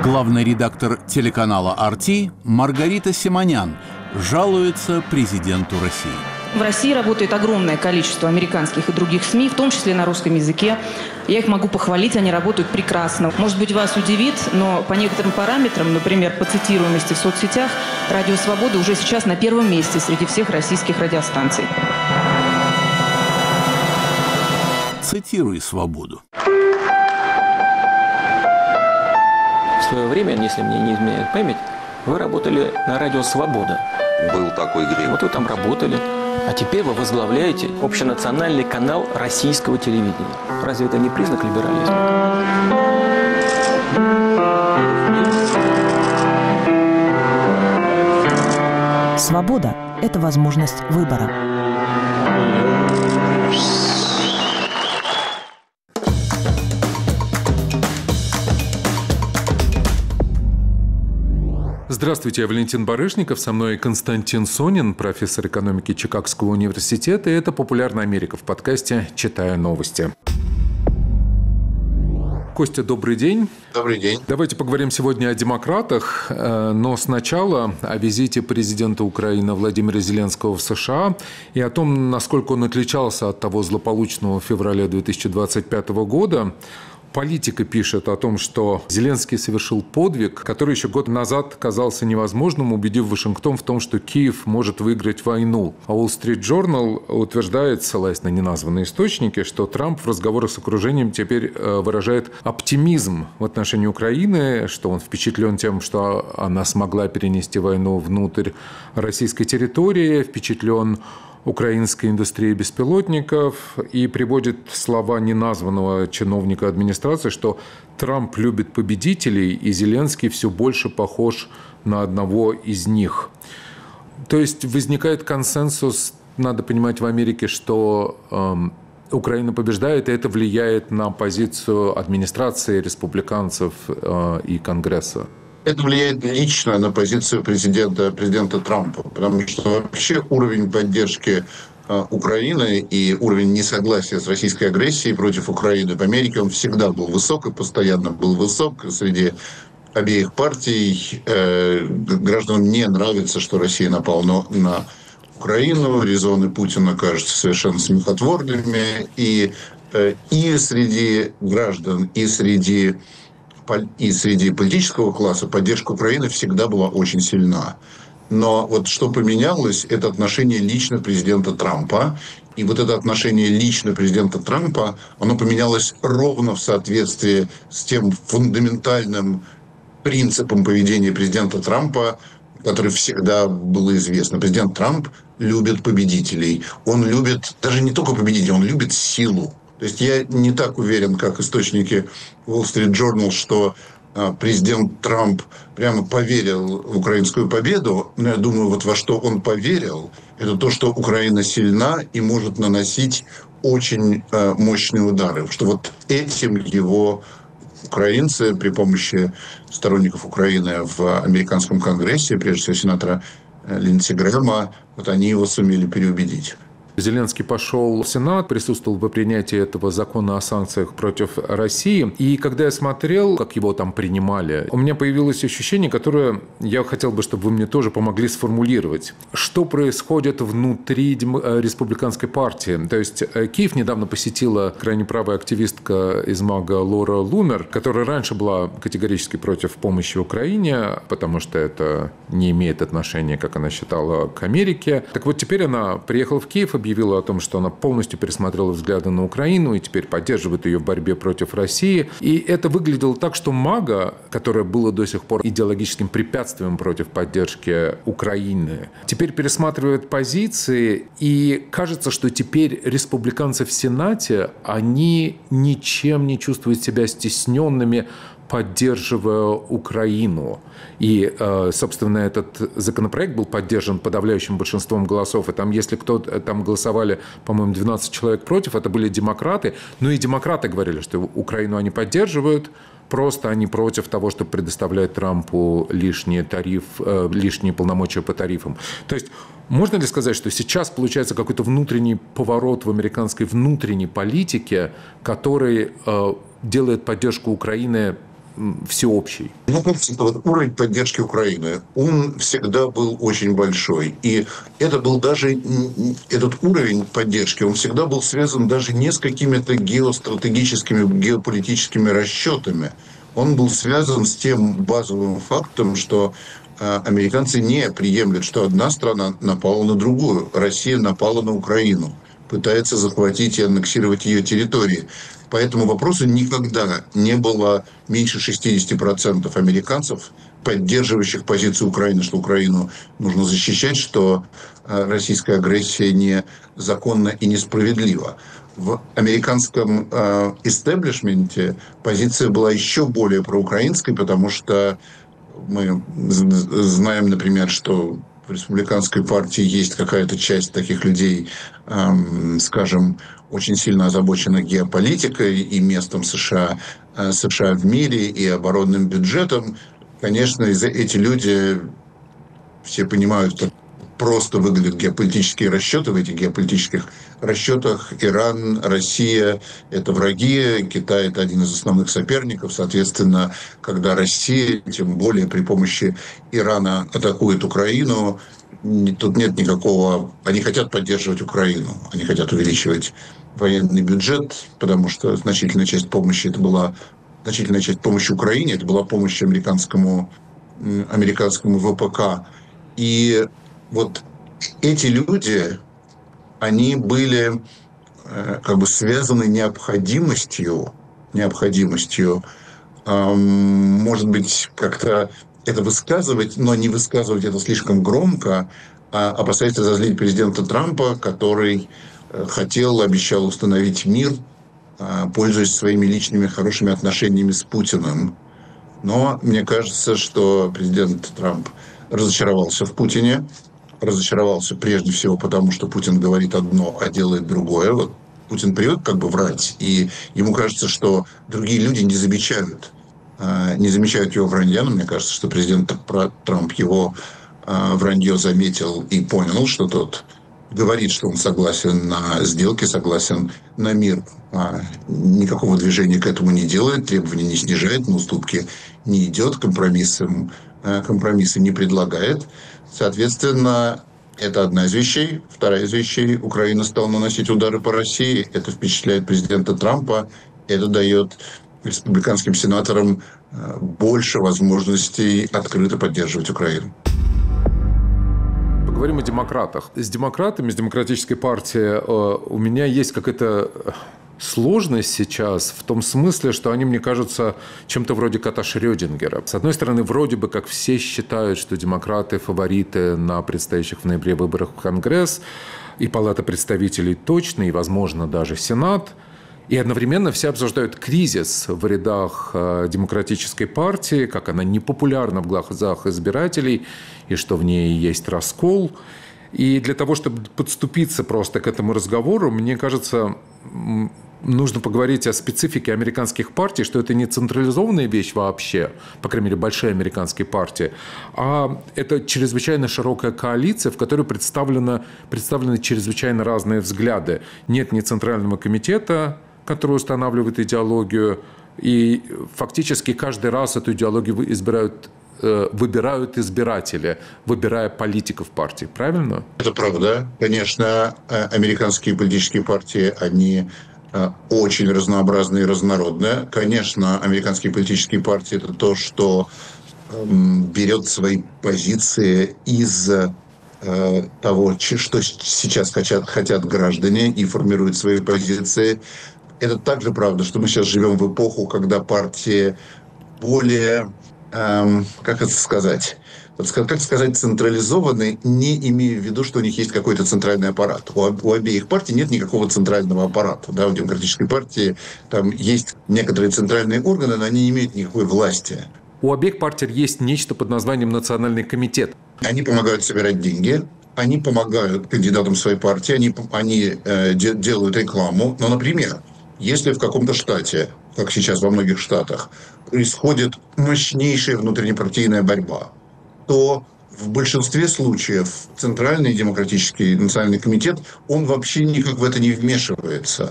Главный редактор телеканала «RT» Маргарита Симонян жалуется президенту России. В России работает огромное количество американских и других СМИ, в том числе на русском языке. Я их могу похвалить, они работают прекрасно. Может быть, вас удивит, но по некоторым параметрам, например, по цитируемости в соцсетях, «Радио Свобода» уже сейчас на первом месте среди всех российских радиостанций. Цитируй «Свободу». В свое время, если мне не изменяет память, вы работали на радио «Свобода». Был такой грех. Вот вы там работали. А теперь вы возглавляете общенациональный канал российского телевидения. Разве это не признак либерализма? Свобода – это возможность выбора. Здравствуйте, я Валентин Барышников, со мной Константин Сонин, профессор экономики Чикагского университета, и это «Популярная Америка» в подкасте «Читаю новости». Костя, добрый день. Добрый день. Давайте поговорим сегодня о демократах, но сначала о визите президента Украины Владимира Зеленского в США и о том, насколько он отличался от того злополучного февраля 2025 года. Политика пишет о том, что Зеленский совершил подвиг, который еще год назад казался невозможным, убедив Вашингтон в том, что Киев может выиграть войну. А Wall Street Journal утверждает, ссылаясь на неназванные источники, что Трамп в разговорах с окружением теперь выражает оптимизм в отношении Украины, что он впечатлен тем, что она смогла перенести войну внутрь российской территории, впечатлен украинской индустрии беспилотников и приводит слова неназванного чиновника администрации, что Трамп любит победителей, и Зеленский все больше похож на одного из них. То есть возникает консенсус, надо понимать, в Америке, что Украина побеждает, и это влияет на позицию администрации, республиканцев и Конгресса. Это влияет лично на позицию президента Трампа, потому что вообще уровень поддержки Украины и уровень несогласия с российской агрессией против Украины в Америке, он всегда был высок и постоянно был высок среди обеих партий. Гражданам не нравится, что Россия напала на Украину. Резоны Путина кажутся совершенно смехотворными. И среди граждан, и среди политического класса поддержка Украины всегда была очень сильна. Но вот что поменялось, это отношение лично президента Трампа. И вот это отношение лично президента Трампа, оно поменялось ровно в соответствии с тем фундаментальным принципом поведения президента Трампа, который всегда было известно. Президент Трамп любит победителей. Он любит даже не только победителей, он любит силу. То есть я не так уверен, как источники Wall Street Journal, что президент Трамп прямо поверил в украинскую победу. Но я думаю, вот во что он поверил, это то, что Украина сильна и может наносить очень мощные удары. Что вот этим его украинцы при помощи сторонников Украины в американском конгрессе, прежде всего сенатора Линдси Грэма, вот они его сумели переубедить. Зеленский пошел в Сенат, присутствовал по принятии этого закона о санкциях против России. И когда я смотрел, как его там принимали, у меня появилось ощущение, которое я хотел бы, чтобы вы мне тоже помогли сформулировать. Что происходит внутри республиканской партии? То есть Киев недавно посетила крайне правая активистка из МАГА Лора Лумер, которая раньше была категорически против помощи Украине, потому что это не имеет отношения, как она считала, к Америке. Так вот, теперь она приехала в Киев, объявила о том, что она полностью пересмотрела взгляды на Украину и теперь поддерживает ее в борьбе против России. И это выглядело так, что МАГА, которое было до сих пор идеологическим препятствием против поддержки Украины, теперь пересматривает позиции, и кажется, что теперь республиканцы в Сенате, они ничем не чувствуют себя стесненными, поддерживая Украину. И, собственно, этот законопроект был поддержан подавляющим большинством голосов. И там, если кто-то там голосовали, по-моему, 12 человек против, это были демократы. Но и демократы говорили, что Украину они поддерживают, просто они против того, чтобы предоставлять Трампу лишние полномочия по тарифам. То есть можно ли сказать, что сейчас получается какой-то внутренний поворот в американской внутренней политике, который делает поддержку Украины всеобщий? Ну, вот уровень поддержки Украины, он всегда был очень большой. И это был даже, этот уровень поддержки, он всегда был связан даже не с какими-то геостратегическими, геополитическими расчетами. Он был связан с тем базовым фактом, что американцы не приемлют, что одна страна напала на другую. Россия напала на Украину, пытается захватить и аннексировать ее территории. По этому вопросу никогда не было меньше 60% американцев, поддерживающих позицию Украины, что Украину нужно защищать, что российская агрессия незаконна и несправедлива. В американском истеблишменте позиция была еще более проукраинской, потому что мы знаем, например, что в республиканской партии есть какая-то часть таких людей, скажем, очень сильно озабочена геополитикой и местом США в мире, и оборонным бюджетом. Конечно, эти люди все понимают, как просто выглядят геополитические расчеты. В этих геополитических расчетах Иран, Россия – это враги, Китай – это один из основных соперников. Соответственно, когда Россия, тем более при помощи Ирана, атакует Украину, тут нет никакого... Они хотят поддерживать Украину, они хотят увеличивать военный бюджет, потому что значительная часть помощи Украине, это была помощь американскому ВПК. И вот эти люди, они были как бы связаны необходимостью, может быть, как-то это высказывать, но не высказывать это слишком громко, опасаясь разозлить президента Трампа, который обещал установить мир, пользуясь своими личными хорошими отношениями с Путиным. Но мне кажется, что президент Трамп разочаровался в Путине. Разочаровался прежде всего потому, что Путин говорит одно, а делает другое. Вот Путин привык как бы врать, и ему кажется, что другие люди не замечают его вранья. Но мне кажется, что президент Трамп его вранье заметил и понял, что тот говорит, что он согласен на сделки, согласен на мир. Никакого движения к этому не делает, требований не снижает, на уступки не идет, компромиссы не предлагает. Соответственно, это одна из вещей. Вторая из вещей. Украина стала наносить удары по России. Это впечатляет президента Трампа. Это дает республиканским сенаторам больше возможностей открыто поддерживать Украину. Поговорим о демократах. С демократами, с демократической партией у меня есть какая-то сложность сейчас в том смысле, что они, мне кажутся, чем-то вроде кота Шрёдингера. С одной стороны, вроде бы как все считают, что демократы фавориты на предстоящих в ноябре выборах в Конгресс, и Палата представителей точно, и, возможно, даже Сенат. И одновременно все обсуждают кризис в рядах демократической партии, как она непопулярна в глазах избирателей, и что в ней есть раскол. И для того, чтобы подступиться просто к этому разговору, мне кажется, нужно поговорить о специфике американских партий, что это не централизованная вещь вообще, по крайней мере, большая американская партия, а это чрезвычайно широкая коалиция, в которой представлены чрезвычайно разные взгляды. Нет ни центрального комитета, который устанавливает идеологию, и фактически каждый раз эту идеологию выбирают избиратели, выбирая политиков партии. Правильно? Это правда. Конечно, американские политические партии, они очень разнообразные и разнородные. Конечно, американские политические партии – это то, что берет свои позиции из того, что сейчас хотят граждане, и формирует свои позиции. Это также правда, что мы сейчас живем в эпоху, когда партии более, как сказать, централизованы, не имея в виду, что у них есть какой-то центральный аппарат. У обеих партий нет никакого центрального аппарата. Да? У демократической партии там есть некоторые центральные органы, но они не имеют никакой власти. У обеих партий есть нечто под названием Национальный комитет. Они помогают собирать деньги, они помогают кандидатам своей партии, они делают рекламу. Но, например, если в каком-то штате, как сейчас во многих штатах, происходит мощнейшая внутреннепартийная борьба, то в большинстве случаев Центральный демократический национальный комитет, он вообще никак в это не вмешивается.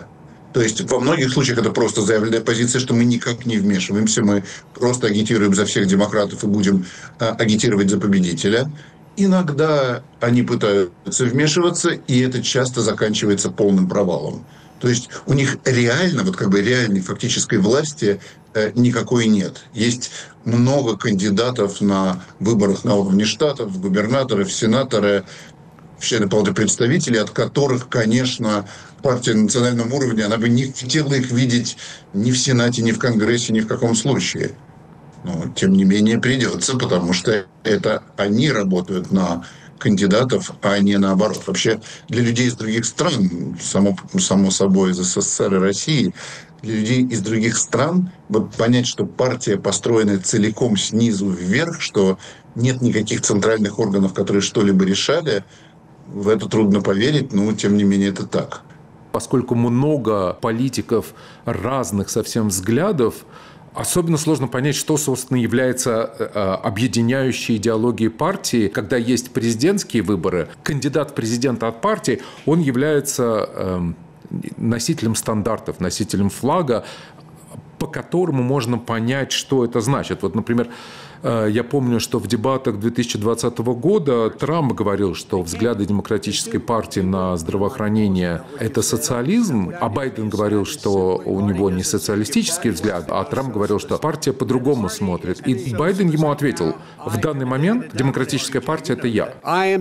То есть во многих случаях это просто заявленная позиция, что мы никак не вмешиваемся, мы просто агитируем за всех демократов и будем агитировать за победителя. Иногда они пытаются вмешиваться, и это часто заканчивается полным провалом. То есть у них реально, реальной фактической власти никакой нет. Есть много кандидатов на выборах на уровне штатов, в губернаторы, в сенаторы, в члены Палаты представителей, от которых, конечно, партия на национальном уровне, она бы не хотела их видеть ни в Сенате, ни в Конгрессе, ни в каком случае. Но, тем не менее, придется, потому что это они работают на кандидатов, а не наоборот. Вообще, для людей из других стран, само собой, из СССР и России, для людей из других стран вот понять, что партия построена целиком снизу вверх, что нет никаких центральных органов, которые что-либо решали, в это трудно поверить, но, тем не менее, это так. Поскольку много политиков разных совсем взглядов, особенно сложно понять, что, собственно, является объединяющей идеологией партии. Когда есть президентские выборы, кандидат в президента от партии, он является носителем стандартов, носителем флага, по которому можно понять, что это значит. Вот, например, я помню, что в дебатах 2020 года Трамп говорил, что взгляды Демократической партии на здравоохранение – это социализм, а Байден говорил, что у него не социалистический взгляд, а Трамп говорил, что партия по-другому смотрит. И Байден ему ответил: в данный момент Демократическая партия – это я.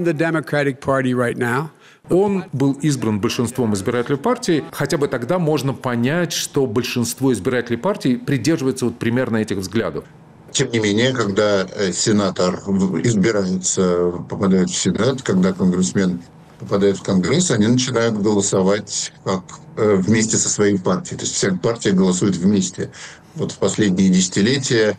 Он был избран большинством избирателей партии. Хотя бы тогда можно понять, что большинство избирателей партии придерживается вот примерно этих взглядов. Тем не менее, когда сенатор избирается, попадает в Сенат, когда конгрессмен попадает в Конгресс, они начинают голосовать как вместе со своей партией. То есть вся партия голосует вместе. Вот в последние десятилетия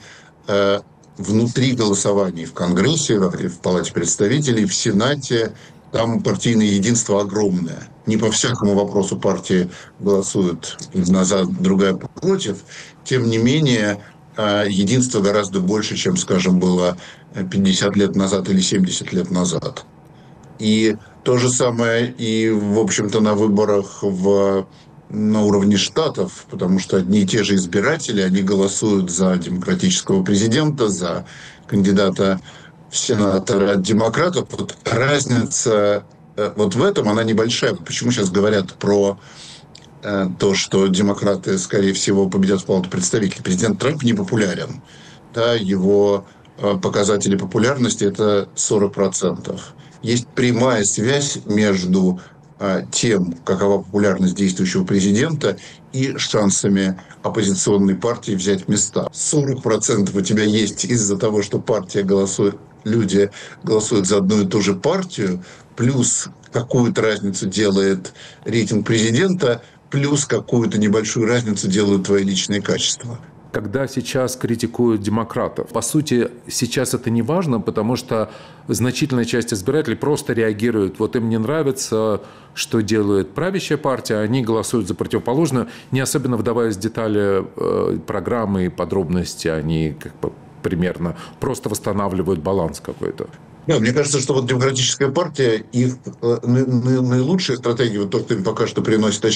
внутри голосований в Конгрессе, в Палате представителей, в Сенате, там партийное единство огромное. Не по всякому вопросу партии голосуют одна за, другая против. Тем не менее, единство гораздо больше, чем, скажем, было 50 лет назад или 70 лет назад. И то же самое и, в общем-то, на выборах на уровне штатов, потому что одни и те же избиратели, они голосуют за демократического президента, за кандидата в сенатора от демократов. Вот разница вот в этом, она небольшая. Почему сейчас говорят про то, что демократы, скорее всего, победят в Палату представителей? Президент Трамп не популярен. Да, его показатели популярности – это 40%. Есть прямая связь между тем, какова популярность действующего президента, и шансами оппозиционной партии взять места. 40% у тебя есть из-за того, что партия голосует, люди голосуют за одну и ту же партию, плюс какую-то разницу делает рейтинг президента, плюс какую-то небольшую разницу делают твои личные качества. Когда сейчас критикуют демократов, по сути, сейчас это не важно, потому что значительная часть избирателей просто реагирует. Вот им не нравится, что делает правящая партия, они голосуют за противоположную, не особенно вдаваясь в детали программы и подробности, они примерно просто восстанавливают баланс какой-то. Да, мне кажется, что вот демократическая партия, их наилучшая стратегия, вот то, что им пока что приносит